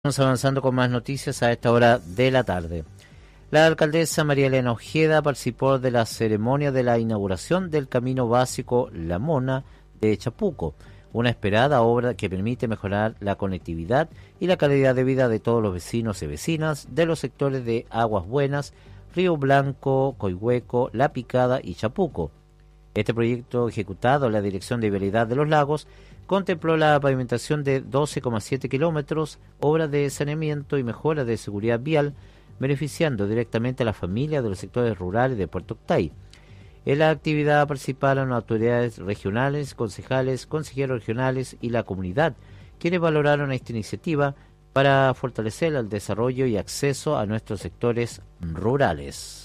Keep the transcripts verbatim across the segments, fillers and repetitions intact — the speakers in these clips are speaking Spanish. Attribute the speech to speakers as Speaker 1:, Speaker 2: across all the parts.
Speaker 1: Vamos avanzando con más noticias a esta hora de la tarde. La alcaldesa María Elena Ojeda participó de la ceremonia de la inauguración del camino básico La Mona de Chapuco, una esperada obra que permite mejorar la conectividad y la calidad de vida de todos los vecinos y vecinas de los sectores de Aguas Buenas, Río Blanco, Coihueco, La Picada y Chapuco. Este proyecto, ejecutado en la Dirección de Vialidad de los Lagos, contempló la pavimentación de doce coma siete kilómetros, obras de saneamiento y mejora de seguridad vial, beneficiando directamente a las familias de los sectores rurales de Puerto Octay. En la actividad participaron autoridades regionales, concejales, consejeros regionales y la comunidad, quienes valoraron esta iniciativa para fortalecer el desarrollo y acceso a nuestros sectores rurales.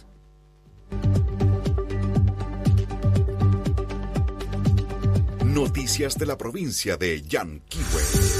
Speaker 2: Noticias de la provincia de Yanquihue.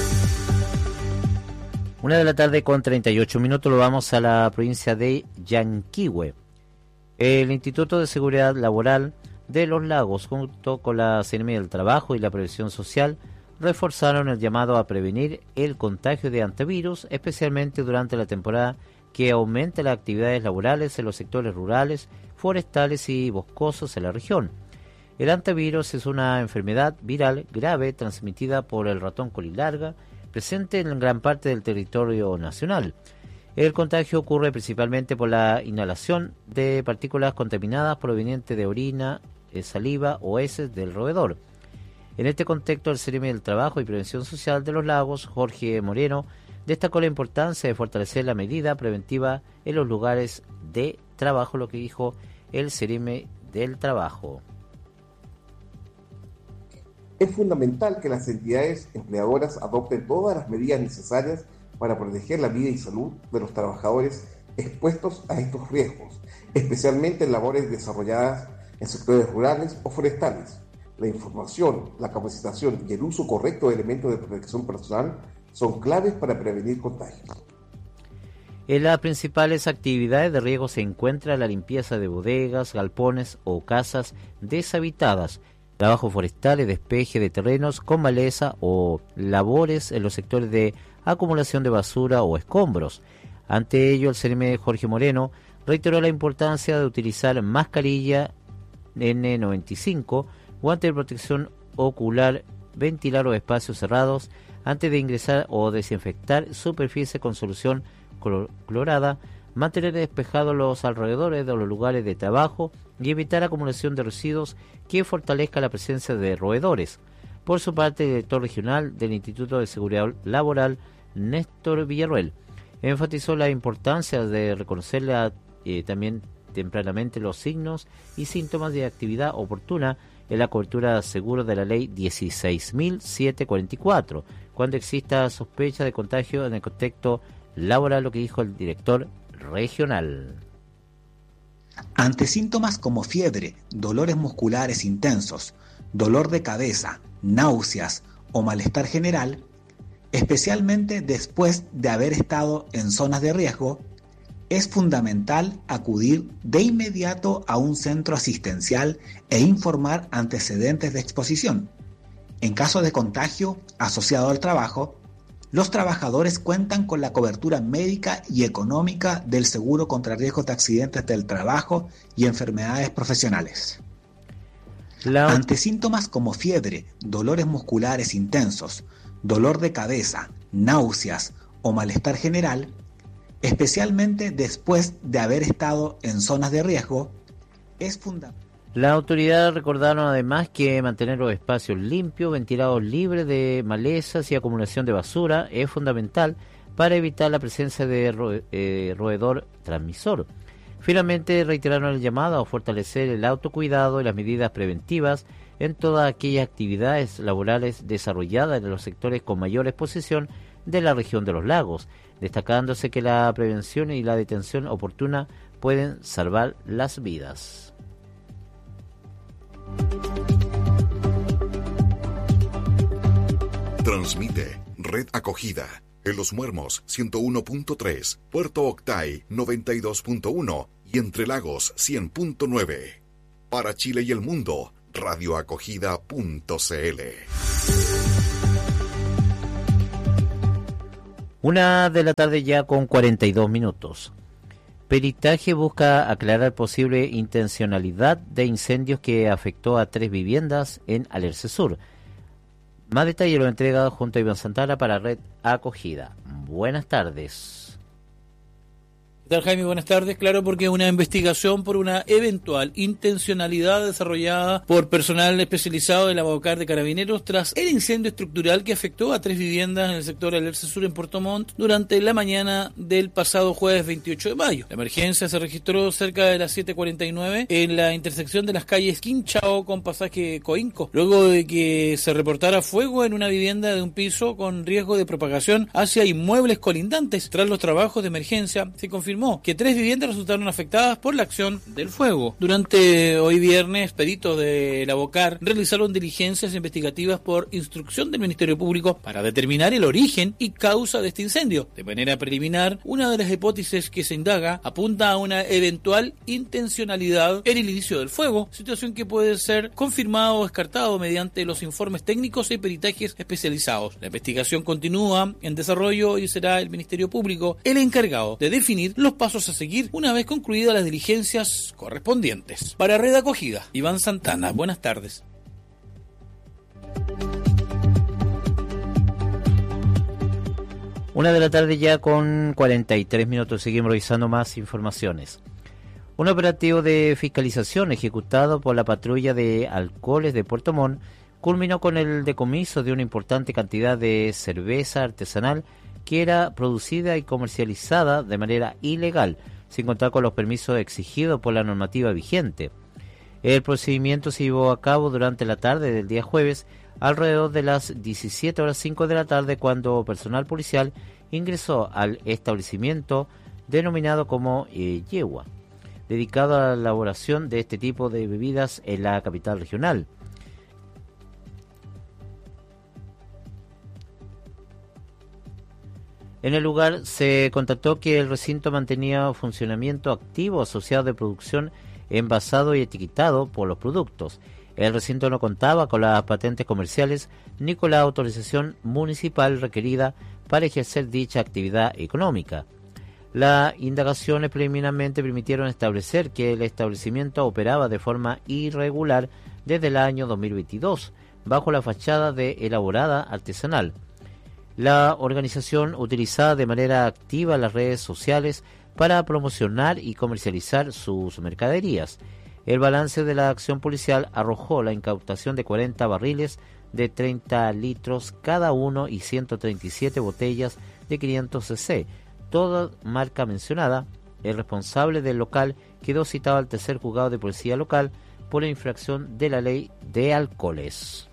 Speaker 1: Una de la tarde con treinta y ocho minutos, lo vamos a la provincia de Yanquihue. El Instituto de Seguridad Laboral de los Lagos, junto con la Seremía del Trabajo y la Previsión Social, reforzaron el llamado a prevenir el contagio de antivirus, especialmente durante la temporada que aumenta las actividades laborales en los sectores rurales, forestales y boscosos en la región. El antivirus es una enfermedad viral grave transmitida por el ratón colilarga, presente en gran parte del territorio nacional. El contagio ocurre principalmente por la inhalación de partículas contaminadas provenientes de orina, saliva o heces del roedor. En este contexto, el Seremi del Trabajo y Prevención Social de los Lagos, Jorge Moreno, destacó la importancia de fortalecer la medida preventiva en los lugares de trabajo, lo que dijo el Seremi del Trabajo.
Speaker 3: Es fundamental que las entidades empleadoras adopten todas las medidas necesarias para proteger la vida y salud de los trabajadores expuestos a estos riesgos, especialmente en labores desarrolladas en sectores rurales o forestales. La información, la capacitación y el uso correcto de elementos de protección personal son claves para prevenir contagios.
Speaker 1: En las principales actividades de riesgo se encuentra la limpieza de bodegas, galpones o casas deshabitadas, trabajo forestal y despeje de terrenos con maleza o labores en los sectores de acumulación de basura o escombros. Ante ello, el C N M Jorge Moreno reiteró la importancia de utilizar mascarilla N noventa y cinco, guante de protección ocular, ventilar los espacios cerrados antes de ingresar o desinfectar superficies con solución clorada, mantener despejados los alrededores de los lugares de trabajo y evitar acumulación de residuos que fortalezca la presencia de roedores. Por su parte, el director regional del Instituto de Seguridad Laboral, Néstor Villarruel, enfatizó la importancia de reconocer la, eh, también tempranamente los signos y síntomas de actividad oportuna en la cobertura seguro de la ley dieciséis mil setecientos cuarenta y cuatro, cuando exista sospecha de contagio en el contexto laboral, lo que dijo el director regional.
Speaker 4: Ante síntomas como fiebre, dolores musculares intensos, dolor de cabeza, náuseas o malestar general, especialmente después de haber estado en zonas de riesgo, es fundamental acudir de inmediato a un centro asistencial e informar antecedentes de exposición. En caso de contagio asociado al trabajo, los trabajadores cuentan con la cobertura médica y económica del seguro contra riesgos de accidentes del trabajo y enfermedades profesionales. La... Ante síntomas como fiebre, dolores musculares intensos, dolor de cabeza, náuseas o malestar general, especialmente después de haber estado en zonas de riesgo, es fundamental.
Speaker 1: Las autoridades recordaron además que mantener los espacios limpios, ventilados, libres de malezas y acumulación de basura es fundamental para evitar la presencia de ro- eh, roedor transmisor. Finalmente, reiteraron el llamado a fortalecer el autocuidado y las medidas preventivas en todas aquellas actividades laborales desarrolladas en los sectores con mayor exposición de la región de los lagos, destacándose que la prevención y la detención oportuna pueden salvar las vidas.
Speaker 2: Transmite Red Acogida en Los Muermos ciento uno punto tres, Puerto Octay noventa y dos punto uno y Entre Lagos cien punto nueve. Para Chile y el mundo, radioacogida punto c l.
Speaker 1: Una de la tarde ya con cuarenta y dos minutos. Peritaje busca aclarar posible intencionalidad de incendios que afectó a tres viviendas en Alerce Sur. Más detalle lo entrega junto a Iván Santana para Red Acogida. Buenas tardes.
Speaker 5: ¿Qué tal, Jaime? Buenas tardes. Claro, porque una investigación por una eventual intencionalidad desarrollada por personal especializado de la Baucar de Carabineros tras el incendio estructural que afectó a tres viviendas en el sector Alerce Sur en Puerto Montt durante la mañana del pasado jueves veintiocho de mayo. La emergencia se registró cerca de las siete cuarenta y nueve en la intersección de las calles Quinchao con pasaje Coinco, luego de que se reportara fuego en una vivienda de un piso con riesgo de propagación hacia inmuebles colindantes. Tras los trabajos de emergencia, se confirmó que tres viviendas resultaron afectadas por la acción del fuego. Durante hoy viernes, peritos de la Bocar realizaron diligencias investigativas por instrucción del Ministerio Público para determinar el origen y causa de este incendio. De manera preliminar, una de las hipótesis que se indaga apunta a una eventual intencionalidad en el inicio del fuego, situación que puede ser confirmada o descartada mediante los informes técnicos y peritajes especializados. La investigación continúa en desarrollo y será el Ministerio Público el encargado de definir los pasos a seguir una vez concluidas las diligencias correspondientes. Para Red Acogida, Iván Santana, buenas tardes.
Speaker 1: Una de la tarde ya con cuarenta y tres minutos, seguimos revisando más informaciones. Un operativo de fiscalización ejecutado por la patrulla de alcoholes de Puerto Montt culminó con el decomiso de una importante cantidad de cerveza artesanal que era producida y comercializada de manera ilegal, sin contar con los permisos exigidos por la normativa vigente. El procedimiento se llevó a cabo durante la tarde del día jueves, alrededor de las diecisiete horas cinco de la tarde, cuando personal policial ingresó al establecimiento denominado como eh, Yegua, dedicado a la elaboración de este tipo de bebidas en la capital regional. En el lugar se constató que el recinto mantenía funcionamiento activo asociado de producción, envasado y etiquetado por los productos. El recinto no contaba con las patentes comerciales ni con la autorización municipal requerida para ejercer dicha actividad económica. Las indagaciones preliminarmente permitieron establecer que el establecimiento operaba de forma irregular desde el año dos mil veintidós, bajo la fachada de elaborada artesanal. La organización utilizaba de manera activa las redes sociales para promocionar y comercializar sus mercaderías. El balance de la acción policial arrojó la incautación de cuarenta barriles de treinta litros cada uno y ciento treinta y siete botellas de quinientos centilitros, toda marca mencionada. El responsable del local quedó citado al tercer juzgado de policía local por la infracción de la ley de alcoholes.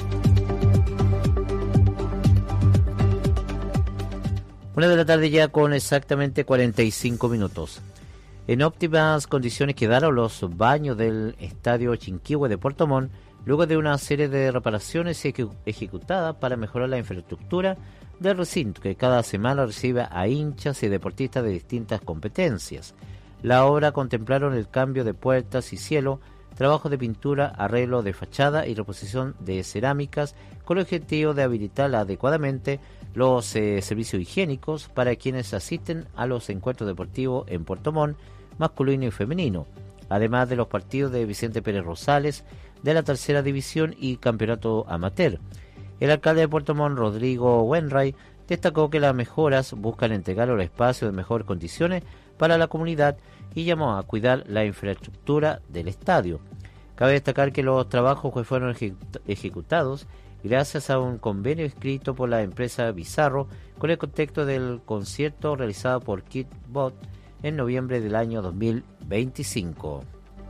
Speaker 1: Una de la tarde ya con exactamente cuarenta y cinco minutos. En óptimas condiciones quedaron los baños del Estadio Chinquihue de Puerto Montt, luego de una serie de reparaciones eje- ejecutadas para mejorar la infraestructura del recinto, que cada semana recibe a hinchas y deportistas de distintas competencias. La obra contemplaron el cambio de puertas y cielo, trabajo de pintura, arreglo de fachada y reposición de cerámicas, con el objetivo de habilitar adecuadamente los eh, servicios higiénicos para quienes asisten a los encuentros deportivos en Puerto Montt, masculino y femenino, además de los partidos de Vicente Pérez Rosales de la tercera división y campeonato amateur. El alcalde de Puerto Montt, Rodrigo Wenray, destacó que las mejoras buscan entregar los espacios de mejores condiciones para la comunidad y llamó a cuidar la infraestructura del estadio. Cabe destacar que los trabajos fueron ejecut- ejecutados gracias a un convenio escrito por la empresa Bizarro con el contexto del concierto realizado por Kid Bot en noviembre del año dos mil veinticinco.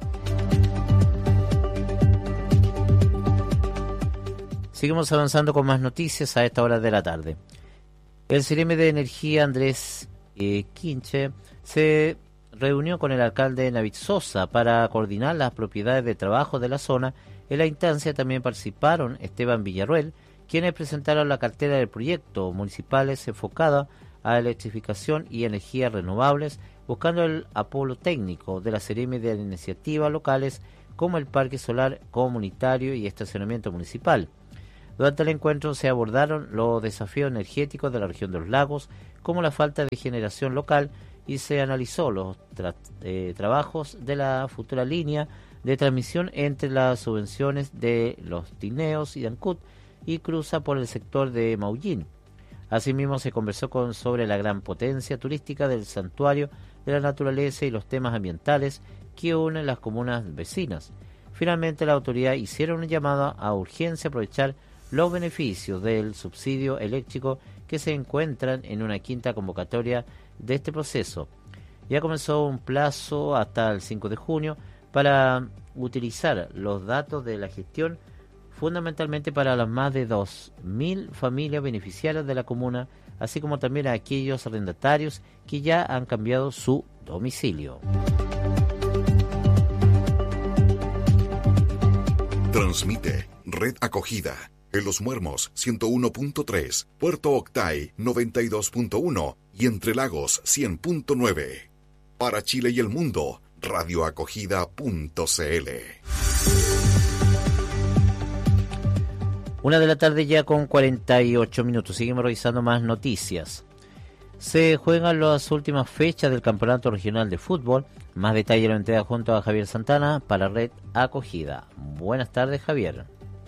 Speaker 1: Seguimos avanzando con más noticias a esta hora de la tarde. El Ceremi de Energía, Andrés eh, Quinche, se reunió con el alcalde Navid Sosa para coordinar las propiedades de trabajo de la zona. En la instancia también participaron Esteban Villarruel, quienes presentaron la cartera de proyectos municipales enfocada a electrificación y energías renovables, buscando el apoyo técnico de la Ceremi de iniciativas locales como el Parque Solar Comunitario y Estacionamiento Municipal. Durante el encuentro se abordaron los desafíos energéticos de la región de los lagos, como la falta de generación local, y se analizó los tra eh, trabajos de la futura línea de transmisión entre las subvenciones de los Tineos y Ancud y cruza por el sector de Maullín. Asimismo, se conversó con, sobre la gran potencia turística del santuario de la naturaleza y los temas ambientales que unen las comunas vecinas. Finalmente, la autoridad hicieron un llamado a urgencia aprovechar los beneficios del subsidio eléctrico que se encuentran en una quinta convocatoria de este proceso. Ya comenzó un plazo hasta el cinco de junio para utilizar los datos de la gestión, fundamentalmente para las más de dos mil familias beneficiarias de la comuna, así como también a aquellos arrendatarios que ya han cambiado su domicilio.
Speaker 2: Transmite Red Acogida en Los Muermos ciento uno punto tres, Puerto Octay noventa y dos punto uno y Entre Lagos cien punto nueve. Para Chile y el mundo, radioacogida punto c l.
Speaker 1: Una de la tarde ya con cuarenta y ocho minutos. Seguimos revisando más noticias. Se juegan las últimas fechas del Campeonato Regional de Fútbol. Más detalle lo entrega junto a Javier Santana para Red Acogida. Buenas tardes, Javier.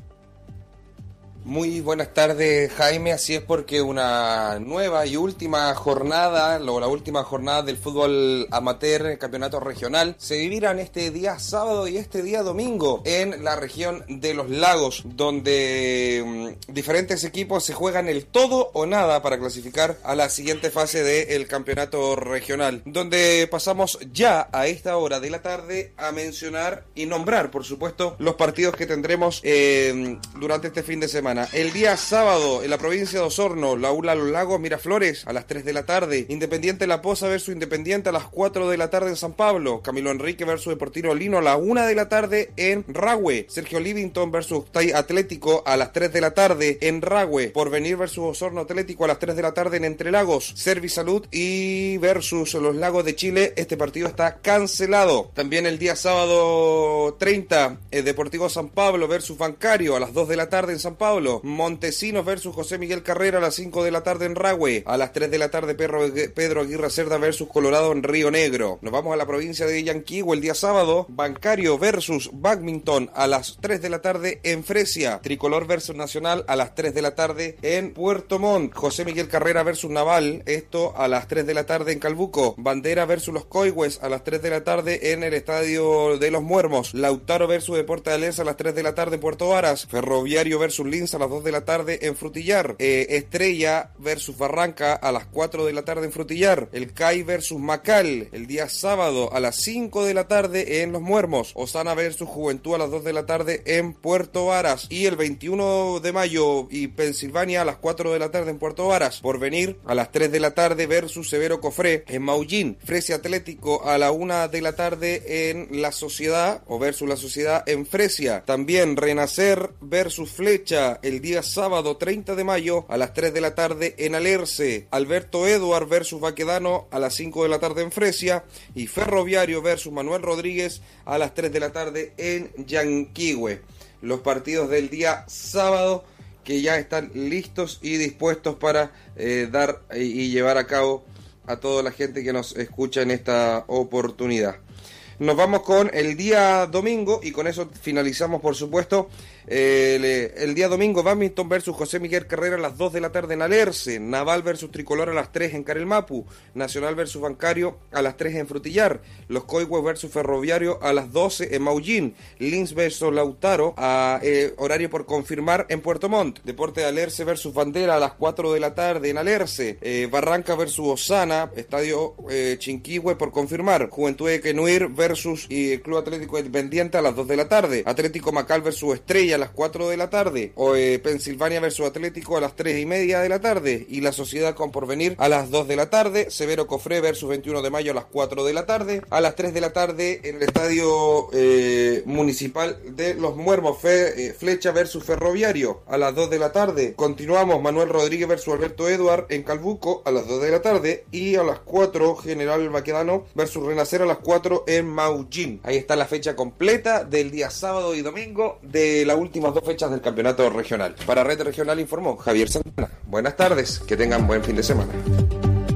Speaker 6: Muy buenas tardes, Jaime. Así es, porque una nueva y última jornada, la última jornada del fútbol amateur, el campeonato regional, se vivirán este día sábado y este día domingo en la región de los lagos, donde um, diferentes equipos se juegan el todo o nada para clasificar a la siguiente fase del campeonato regional, donde pasamos ya a esta hora de la tarde a mencionar y nombrar, por supuesto, los partidos que tendremos eh, durante este fin de semana. El día sábado en la provincia de Osorno, la U L A Los Lagos Miraflores a las tres de la tarde, Independiente La Poza versus Independiente a las cuatro de la tarde en San Pablo, Camilo Enrique versus Deportivo Lino a la una de la tarde en Rahue, Sergio Livington versus Octay Atlético a las tres de la tarde en Rahue, Porvenir versus Osorno Atlético a las tres de la tarde en Entre Lagos, Servisalud y versus Los Lagos de Chile. Este partido está cancelado. También el día sábado treinta, el Deportivo San Pablo versus Bancario a las dos de la tarde en San Pablo, Montesinos versus José Miguel Carrera a las cinco de la tarde en Rahue, a las tres de la tarde Pedro, Pedro Aguirre Cerda versus Colorado en Río Negro. Nos vamos a la provincia de Yanquihue el día sábado, Bancario versus Badminton a las tres de la tarde en Fresia, Tricolor versus Nacional a las tres de la tarde en Puerto Montt, José Miguel Carrera versus Naval, esto a las tres de la tarde en Calbuco, Bandera versus Los Coihues a las tres de la tarde en el Estadio de Los Muermos, Lautaro versus Deporte de Alerce a las tres de la tarde en Puerto Varas, Ferroviario versus Linz a las dos de la tarde en Frutillar, eh, Estrella versus Barranca a las cuatro de la tarde en Frutillar, el C A I versus Macal el día sábado a las cinco de la tarde en Los Muermos, Osana versus Juventud a las dos de la tarde en Puerto Varas, y el veintiuno de mayo y Pensilvania a las cuatro de la tarde en Puerto Varas, Porvenir a las tres de la tarde versus Severo Cofré en Maullín, Fresia Atlético a la una de la tarde en La Sociedad o versus La Sociedad en Fresia, también Renacer versus Flecha el día sábado treinta de mayo a las tres de la tarde en Alerce, Alberto Eduard versus Baquedano a las cinco de la tarde en Fresia y Ferroviario versus Manuel Rodríguez a las tres de la tarde en Yanquihue. Los partidos del día sábado que ya están listos y dispuestos para eh, dar y, y llevar a cabo a toda la gente que nos escucha en esta oportunidad. Nos vamos con el día domingo y con eso finalizamos, por supuesto. El, el día domingo, Badminton versus José Miguel Carrera a las dos de la tarde en Alerce, Naval versus Tricolor a las tres en Carelmapu, Nacional versus Bancario a las tres en Frutillar, Los Coihues versus Ferroviario a las doce en Maullín, Linz versus Lautaro, a eh, horario por confirmar en Puerto Montt, Deporte de Alerce versus Bandera a las cuatro de la tarde en Alerce, eh, Barranca versus Osana, Estadio eh, Chinquihue por confirmar, Juventud de Quenuir versus y Club Atlético Independiente a las dos de la tarde, Atlético Macal versus Estrella a las cuatro de la tarde, o eh, Pensilvania versus Atlético a las tres y media de la tarde, y La Sociedad con Porvenir a las dos de la tarde, Severo Cofré versus veintiuno de mayo a las cuatro de la tarde, a las tres de la tarde en el Estadio eh, Municipal de Los Muermos, Fe, eh, Flecha versus Ferroviario a las dos de la tarde. Continuamos, Manuel Rodríguez versus Alberto Eduard en Calbuco a las dos de la tarde, y a las cuatro General Baquedano versus Renacer a las cuatro en Maullín. Ahí está la fecha completa del día sábado y domingo de la últimas dos fechas del campeonato regional. Para Red Regional informó Javier Santana. Buenas tardes, que tengan buen fin de semana.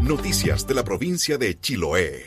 Speaker 2: Noticias de la provincia de Chiloé.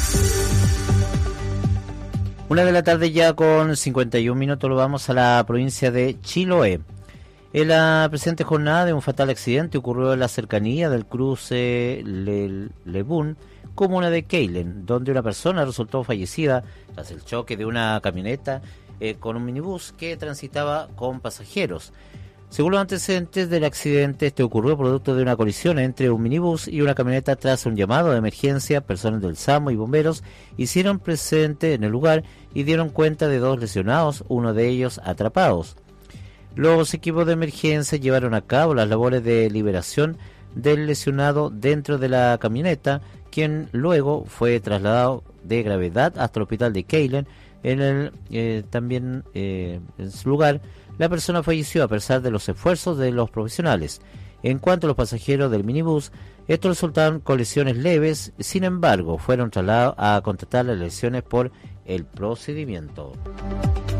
Speaker 1: Una de la tarde ya con cincuenta y un minutos, lo vamos a la provincia de Chiloé. En la presente jornada de un fatal accidente ocurrió en la cercanía del cruce Le Lebún, comuna de Keilen, donde una persona resultó fallecida tras el choque de una camioneta eh, con un minibús que transitaba con pasajeros. Según los antecedentes del accidente, este ocurrió producto de una colisión entre un minibús y una camioneta. Tras un llamado de emergencia, personas del SAMU y bomberos hicieron presente en el lugar y dieron cuenta de dos lesionados, uno de ellos atrapados. Los equipos de emergencia llevaron a cabo las labores de liberación del lesionado dentro de la camioneta, quien luego fue trasladado de gravedad hasta el hospital de Keilen. En el eh, también eh, en su lugar, la persona falleció a pesar de los esfuerzos de los profesionales. En cuanto a los pasajeros del minibús, estos resultaron con lesiones leves, sin embargo, fueron trasladados a contratar las lesiones por el procedimiento.